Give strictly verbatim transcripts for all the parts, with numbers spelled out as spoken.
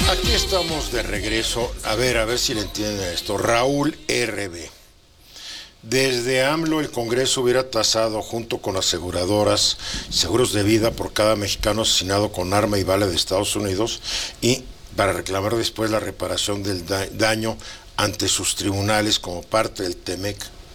Aquí estamos de regreso. A ver, a ver si le entienden esto. Raúl R B. Desde AMLO el Congreso hubiera tasado junto con aseguradoras seguros de vida por cada mexicano asesinado con arma y bala de Estados Unidos y para reclamar después la reparación del da daño ante sus tribunales como parte del TEMEC.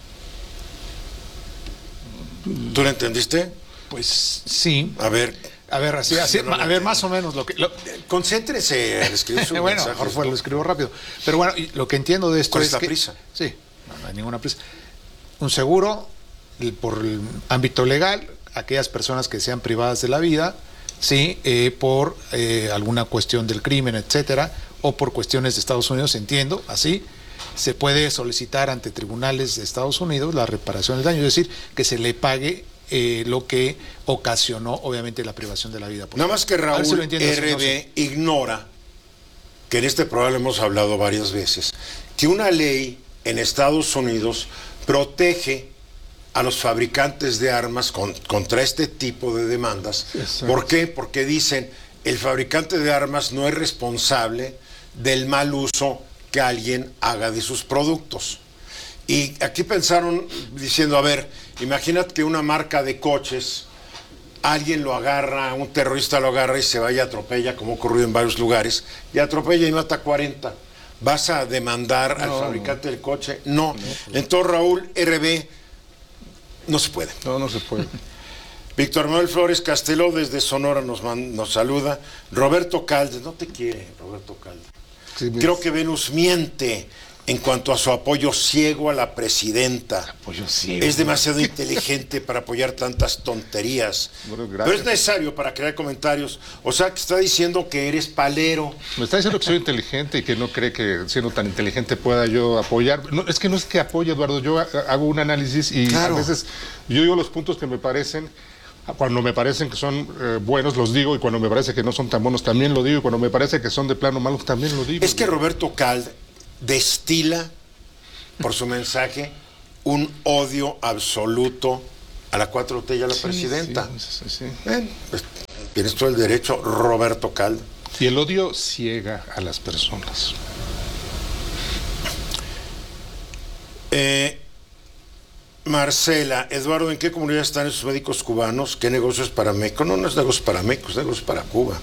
¿Tú lo entendiste? Pues sí. A ver. A ver, así, así, no, no, a ver, más o menos lo que... Lo... Concéntrese al escribir su bueno, mensaje. mejor fue, lo escribo rápido. Pero bueno, lo que entiendo de esto ¿Cuál es es la que... prisa? Sí, no, no hay ninguna prisa. Un seguro, por el ámbito legal, aquellas personas que sean privadas de la vida, sí, eh, por eh, alguna cuestión del crimen, etcétera, o por cuestiones de Estados Unidos, entiendo, así, se puede solicitar ante tribunales de Estados Unidos la reparación del daño, es decir, que se le pague eh, lo que ocasionó, obviamente, la privación de la vida. Nada más que Raúl si entiendo, R B no ignora, que en este programa hemos hablado varias veces, que una ley en Estados Unidos protege a los fabricantes de armas con, contra este tipo de demandas. Exacto. ¿Por qué? Porque dicen, el fabricante de armas no es responsable del mal uso que alguien haga de sus productos. Y aquí pensaron diciendo, a ver, imagínate que una marca de coches, alguien lo agarra, un terrorista lo agarra y se va y atropella, como ha ocurrido en varios lugares, y atropella y mata a cuarenta. ¿Vas a demandar no, al fabricante no. del coche? No. no. Entonces, Raúl R B, no se puede. No, no se puede. Víctor Manuel Flores Castelo desde Sonora nos, man, nos saluda. Roberto Caldes, no te quiere, Roberto Caldes. Sí, creo que Venus miente en cuanto a su apoyo ciego a la presidenta. Apoyo ciego. Es demasiado inteligente para apoyar tantas tonterías. Bueno, pero es necesario para crear comentarios. O sea, que está diciendo que eres palero. Me está diciendo que soy inteligente y que no cree que siendo tan inteligente pueda yo apoyar. No, es que no es que apoye, Eduardo. Yo hago un análisis y claro. a veces yo digo los puntos que me parecen. Cuando me parecen que son eh, buenos los digo, y cuando me parece que no son tan buenos también lo digo, y cuando me parece que son de plano malos también lo digo. Es que Roberto Caldes destila por su mensaje un odio absoluto a la cuatro T y a la sí, presidenta. Sí, sí, sí. Bien, pues, tienes todo el derecho, Roberto Caldes. Y el odio ciega a las personas. Eh, Marcela, Eduardo, ¿en qué comunidad están esos médicos cubanos? ¿Qué negocios para México? No, no es negocio para México, es negocio para Cuba.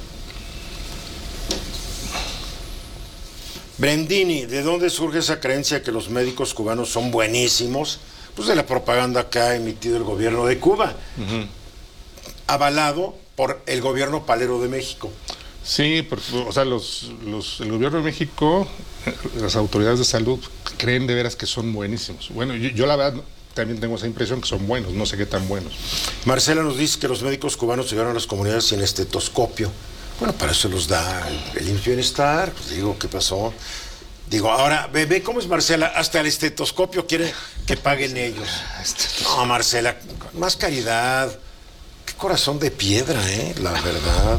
Brendini, ¿de dónde surge esa creencia que los médicos cubanos son buenísimos? Pues de la propaganda que ha emitido el gobierno de Cuba, uh-huh. avalado por el gobierno palero de México. Sí, porque, o sea, los, los, el gobierno de México, las autoridades de salud creen de veras que son buenísimos. Bueno, yo, yo la verdad también tengo esa impresión que son buenos, no sé qué tan buenos. Marcela nos dice que los médicos cubanos llegaron a las comunidades sin estetoscopio. Bueno, para eso los da el, el Bienestar. Pues digo, ¿qué pasó? Digo, ahora, ve, ve cómo es Marcela, hasta el estetoscopio quiere que paguen ellos. No, Marcela, más caridad. Qué corazón de piedra, ¿eh? La verdad.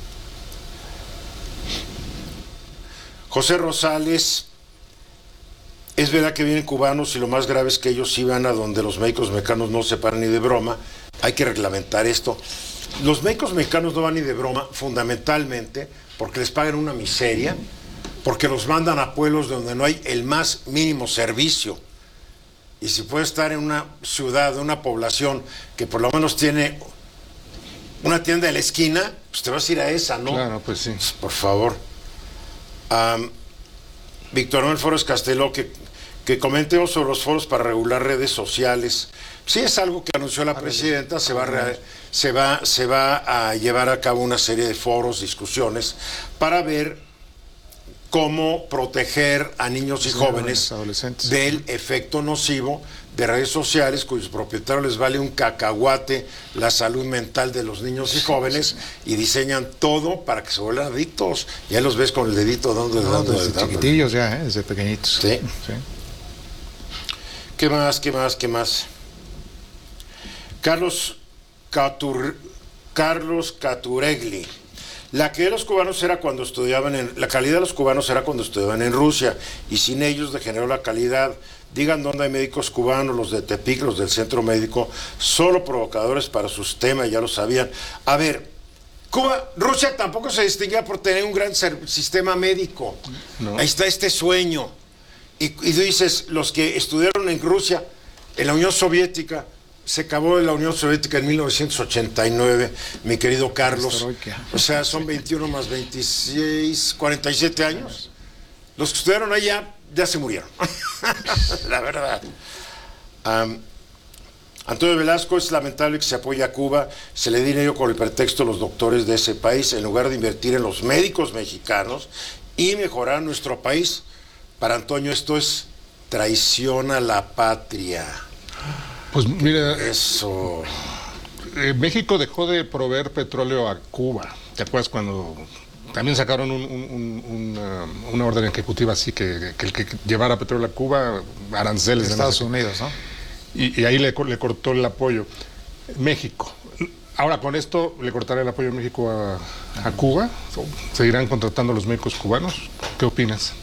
José Rosales, es verdad que vienen cubanos y lo más grave es que ellos sí van a donde los médicos mexicanos no se paran ni de broma. Hay que reglamentar esto. Los médicos mexicanos no van ni de broma, fundamentalmente, porque les pagan una miseria, porque los mandan a pueblos donde no hay el más mínimo servicio. Y si puede estar en una ciudad, una población que por lo menos tiene una tienda de la esquina, pues te vas a ir a esa, ¿no? Claro, pues sí. Por favor. Um, Víctor Manuel Flores Castelo, que, que comentemos sobre los foros para regular redes sociales. Sí, es algo que anunció la presidenta, se va, a, se, va, se va a llevar a cabo una serie de foros, discusiones, para ver cómo proteger a niños y jóvenes del efecto nocivo de redes sociales, cuyos propietarios les vale un cacahuate la salud mental de los niños y jóvenes, y diseñan todo para que se vuelvan adictos. Ya los ves con el dedito dando, no, dando, desde dando. chiquitillos ya, ¿eh? Desde pequeñitos. Sí. sí. ¿Qué más, qué más, qué más? Carlos Catur, Carlos Caturegli. La que de los cubanos era cuando estudiaban en, la calidad de los cubanos era cuando estudiaban en Rusia, y sin ellos degeneró la calidad. Digan dónde hay médicos cubanos, los de Tepic, los del centro médico, solo provocadores para sus temas, ya lo sabían. A ver, Cuba, Rusia tampoco se distinguía por tener un gran ser, sistema médico. No. Ahí está este sueño. Y, y dices, los que estudiaron en Rusia, en la Unión Soviética, se acabó la Unión Soviética en mil novecientos ochenta y nueve, mi querido Carlos. O sea, son veintiuno más veintiséis, cuarenta y siete años. Los que estudiaron allá ya se murieron. La verdad. Um, Antonio Velasco, es lamentable que se apoye a Cuba, se le dé dinero con el pretexto a los doctores de ese país, en lugar de invertir en los médicos mexicanos y mejorar nuestro país. Para Antonio esto es traición a la patria. Pues mira, eso. Eh, México dejó de proveer petróleo a Cuba. ¿Te acuerdas cuando también sacaron un, un, un, una, una orden ejecutiva así que, que el que llevara petróleo a Cuba, aranceles de Estados Unidos, ¿no? Y, y ahí le, le cortó el apoyo. México. Ahora con esto le cortará el apoyo a México a, a Cuba. ¿Seguirán contratando a los médicos cubanos? ¿Qué opinas?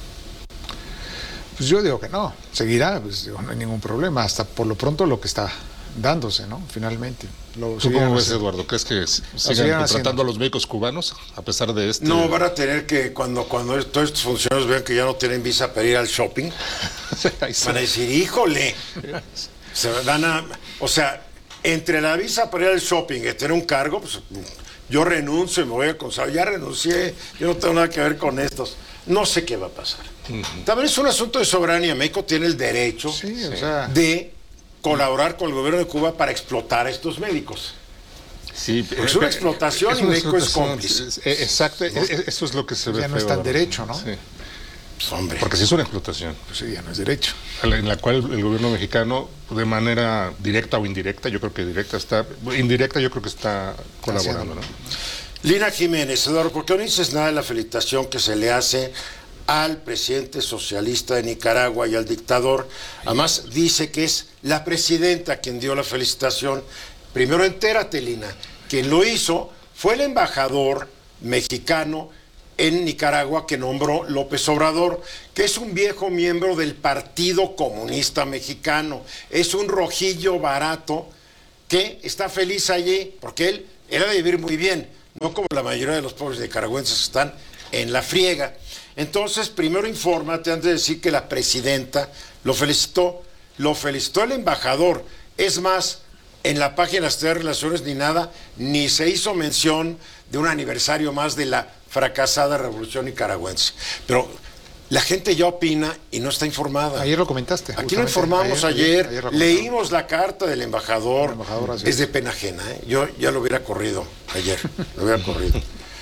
Pues yo digo que no, seguirá, pues digo, no hay ningún problema, hasta por lo pronto lo que está dándose, ¿no? Finalmente. Lo ¿Tú cómo ves, Eduardo? ¿Crees que sigan contratando haciendo a los médicos cubanos a pesar de este...? No, van a tener que, cuando, cuando todos estos funcionarios vean que ya no tienen visa para ir al shopping, van a decir, híjole, se van a... O sea, entre la visa para ir al shopping y tener un cargo, pues yo renuncio y me voy a consagrar. Ya renuncié, yo no tengo nada que ver con estos. No sé qué va a pasar. Uh-huh. También es un asunto de soberanía. México tiene el derecho sí, o sea... de colaborar con el gobierno de Cuba para explotar a estos médicos. Sí, es una explotación es una y México es cómplice. Exacto, ¿no? Eso es lo que se ve. Ya no está en derecho, ¿no? Sí. Pues, hombre. Porque si es una explotación. Pues sí, ya no es derecho. En la cual el gobierno mexicano, de manera directa o indirecta, yo creo que directa está, indirecta yo creo que está colaborando, ¿no? Lina Jiménez, Eduardo, ¿por qué no dices nada de la felicitación que se le hace al presidente socialista de Nicaragua y al dictador? Además, dice que es la presidenta quien dio la felicitación. Primero entérate, Lina, quien lo hizo fue el embajador mexicano en Nicaragua que nombró López Obrador, que es un viejo miembro del Partido Comunista Mexicano. Es un rojillo barato que está feliz allí porque él era de vivir muy bien, no como la mayoría de los pobres nicaragüenses que están en la friega. Entonces, primero infórmate antes de decir que la presidenta lo felicitó. Lo felicitó el embajador. Es más, en la página de Relaciones ni nada, ni se hizo mención de un aniversario más de la fracasada revolución nicaragüense. Pero la gente ya opina y no está informada. Ayer lo comentaste. Aquí lo informamos ayer, ayer, ayer, ayer leímos la carta del embajador. embajador es de pena ajena, ¿eh? Yo ya lo hubiera corrido ayer, lo hubiera corrido.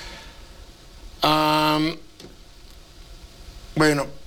Um, bueno,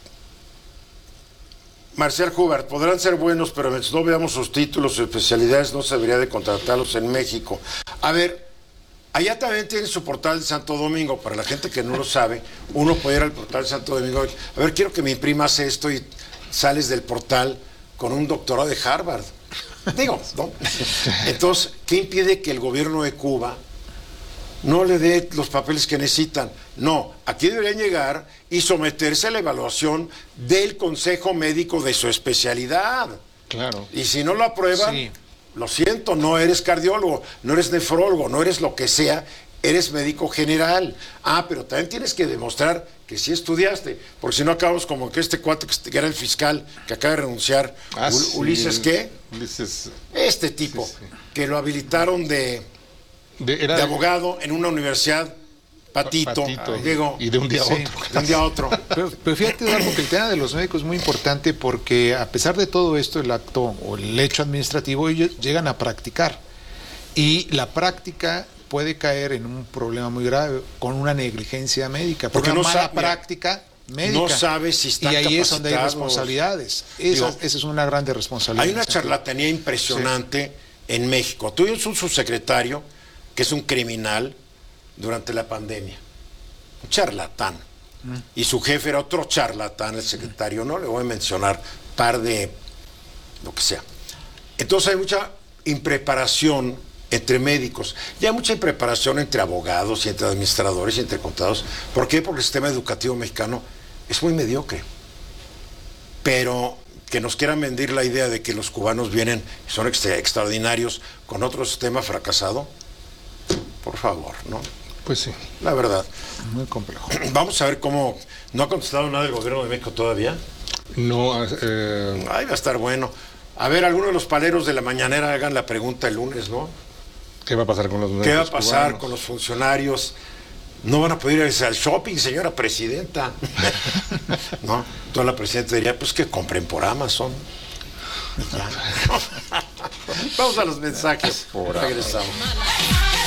Marcial Hubert, podrán ser buenos, pero mientras no veamos sus títulos o especialidades, no se debería de contratarlos en México. A ver, allá también tienen su portal de Santo Domingo. Para la gente que no lo sabe, uno puede ir al portal de Santo Domingo. A ver, quiero que me imprimas esto y sales del portal con un doctorado de Harvard. Digo, ¿no? Entonces, ¿qué impide que el gobierno de Cuba no le dé los papeles que necesitan? No, aquí deberían llegar y someterse a la evaluación del Consejo Médico de su especialidad. Claro. Y si no lo aprueban, sí. Lo siento, no eres cardiólogo, no eres nefrólogo, no eres lo que sea, eres médico general. Ah, pero también tienes que demostrar que sí estudiaste, porque si no acabamos como que este cuate que era el fiscal que acaba de renunciar, ah, Ul sí. Ulises, ¿qué? Ulises. Este tipo, sí, sí. que lo habilitaron de, de, era de abogado en una universidad. Patito, Patito. Digo, y de un día a sí, otro. De un día a otro. Pero, pero fíjate, Eduardo, que el tema de los médicos es muy importante porque a pesar de todo esto, el acto o el hecho administrativo, ellos llegan a practicar. Y la práctica puede caer en un problema muy grave con una negligencia médica, porque una no mala sabe, práctica médica. No sabes si están Y ahí capacitados. es donde hay responsabilidades. Esa, Digo, esa es una grande responsabilidad. Hay una charlatanía impresionante sí. en México. Tuvimos un subsecretario que es un criminal durante la pandemia, un charlatán, mm. y su jefe era otro charlatán, el secretario, no le voy a mencionar, par de lo que sea. Entonces hay mucha impreparación entre médicos, y hay mucha impreparación entre abogados y entre administradores y entre contadores. ¿Por qué? Porque el sistema educativo mexicano es muy mediocre. Pero que nos quieran vender la idea de que los cubanos vienen, son extra, extraordinarios con otro sistema fracasado, por favor, ¿no? Pues sí. La verdad. Muy complejo. Vamos a ver cómo... ¿No ha contestado nada del gobierno de México todavía? No, eh... Ay, va a estar bueno. A ver, algunos de los paleros de la mañanera hagan la pregunta el lunes, ¿no? ¿Qué va a pasar con los ¿Qué va a pasar cubanos? Con los funcionarios? No van a poder irse al shopping, señora presidenta. ¿No? Toda la presidenta diría, pues que compren por Amazon. Ya. Vamos a los mensajes. Por Regresamos.